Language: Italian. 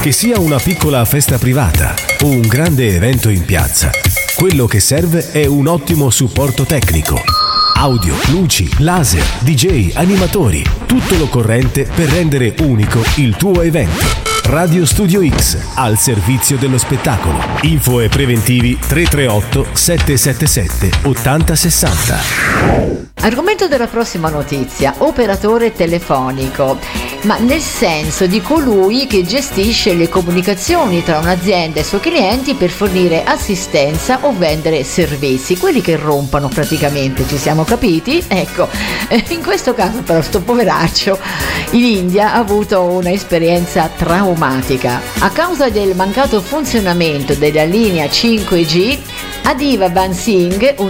Che sia una piccola festa privata o un grande evento in piazza, quello che serve è un ottimo supporto tecnico. Audio, luci, laser, DJ, animatori, tutto l'occorrente per rendere unico il tuo evento. Radio Studio X, al servizio dello spettacolo. Info e preventivi 338 777 8060. Argomento della prossima notizia: operatore telefonico, ma nel senso di colui che gestisce le comunicazioni tra un'azienda e i suoi clienti per fornire assistenza o vendere servizi, quelli che rompono praticamente, ci siamo capiti? Ecco, in questo caso però sto poveraccio in India ha avuto un'esperienza traumatica. A causa del mancato funzionamento della linea 5G, Adiva Bansingh, un